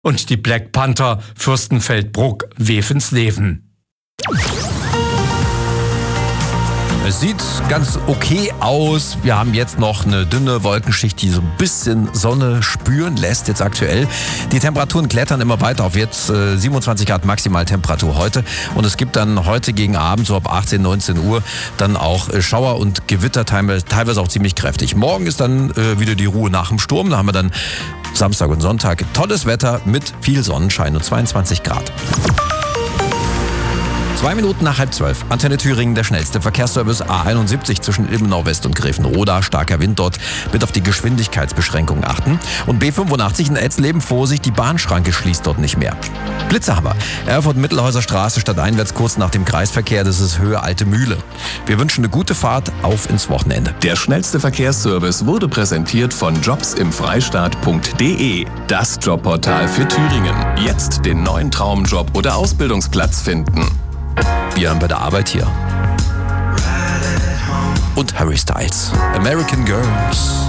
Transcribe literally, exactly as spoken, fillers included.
und die Black Panther Fürstenfeldbruck-Wevensleben. Es sieht ganz okay aus. Wir haben jetzt noch eine dünne Wolkenschicht, die so ein bisschen Sonne spüren lässt jetzt aktuell. Die Temperaturen klettern immer weiter auf jetzt äh, siebenundzwanzig Grad Maximaltemperatur heute. Und es gibt dann heute gegen Abend, so ab achtzehn, neunzehn Uhr, dann auch äh, Schauer und Gewitter, teilweise auch ziemlich kräftig. Morgen ist dann äh, wieder die Ruhe nach dem Sturm. Da haben wir dann Samstag und Sonntag tolles Wetter mit viel Sonnenschein und zweiundzwanzig Grad. Zwei Minuten nach halb zwölf. Antenne Thüringen, der schnellste Verkehrsservice A einundsiebzig zwischen Ilmenau West und Grevenroda. Starker Wind dort. Bitte auf die Geschwindigkeitsbeschränkungen achten. Und B fünfundachtzig in Etzleben, Vorsicht, die Bahnschranke schließt dort nicht mehr. Blitze haben wir. Erfurt-Mittelhäuser Straße stadteinwärts kurz nach dem Kreisverkehr. Das ist Höhe Alte Mühle. Wir wünschen eine gute Fahrt. Auf ins Wochenende. Der schnellste Verkehrsservice wurde präsentiert von jobs im freistaat punkt de. Das Jobportal für Thüringen. Jetzt den neuen Traumjob oder Ausbildungsplatz finden. Wir haben bei der Arbeit hier. Und Harry Styles. American Girls.